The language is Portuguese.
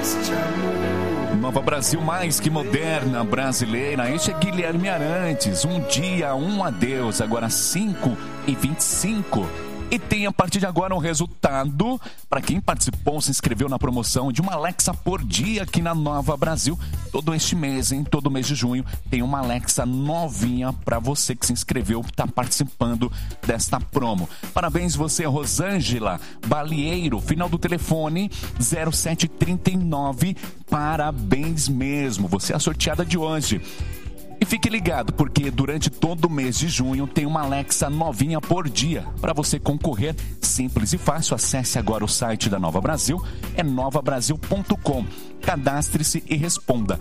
Nova Brasil mais que moderna, brasileira. Este é Guilherme Arantes. Um dia, um adeus. Agora 5h25. E tem a partir de agora um resultado para quem participou, se inscreveu na promoção de uma Alexa por dia aqui na Nova Brasil. Todo este mês, todo mês de junho, tem uma Alexa novinha para você que se inscreveu, está participando desta promo. Parabéns você, Rosângela Balieiro, final do telefone 0739. Parabéns mesmo, você é a sorteada de hoje. E fique ligado, porque durante todo o mês de junho tem uma Alexa novinha por dia. Para você concorrer, simples e fácil, acesse agora o site da Nova Brasil, é novabrasil.com. Cadastre-se e responda: